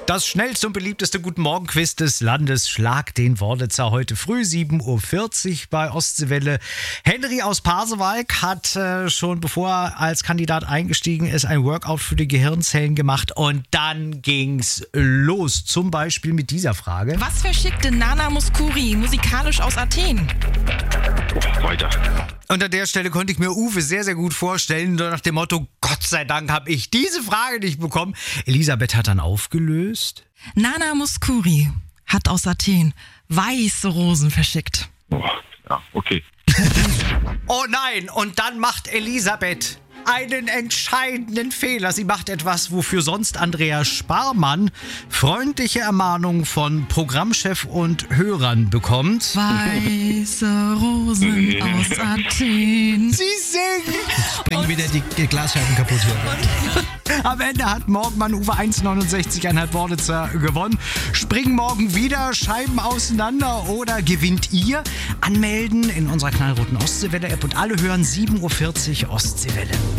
Das schnellste und beliebteste Guten Morgen-Quiz des Landes. Schlag den Worditzer heute früh 7.40 Uhr bei Ostseewelle. Henry aus Pasewalk hat schon bevor er als Kandidat eingestiegen ist, ein Workout für die Gehirnzellen gemacht und dann ging's los. Zum Beispiel mit dieser Frage. Was verschickte Nana Mouskouri musikalisch aus Athen? Weiter. Und an der Stelle konnte ich mir Uwe sehr, sehr gut vorstellen, nur nach dem Motto, Gott sei Dank habe ich diese Frage nicht bekommen. Elisabeth hat dann aufgelöst. Nana Mouskouri hat aus Athen weiße Rosen verschickt. Oh, ja, okay. Oh nein, und dann macht Elisabeth einen entscheidenden Fehler. Sie macht etwas, wofür sonst Andreas Sparmann freundliche Ermahnungen von Programmchef und Hörern bekommt. Weiße Rosen aus Athen. Sie singt! Bringen wieder die Glasscheiben kaputt hier. Am Ende hat Morgenmann Uwe 1,69 Worditzer gewonnen. Springen morgen wieder Scheiben auseinander oder gewinnt ihr? Anmelden in unserer knallroten Ostseewelle-App und alle hören 7.40 Uhr Ostseewelle.